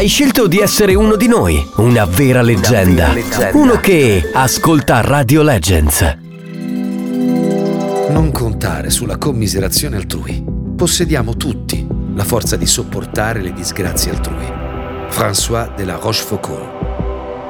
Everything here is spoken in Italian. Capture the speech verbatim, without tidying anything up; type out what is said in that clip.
Hai scelto di essere uno di noi, una vera leggenda, Una vera leggenda. uno che ascolta Radio Legends. Non contare sulla commiserazione altrui. Possediamo tutti la forza di sopportare le disgrazie altrui. François de la Rochefoucauld.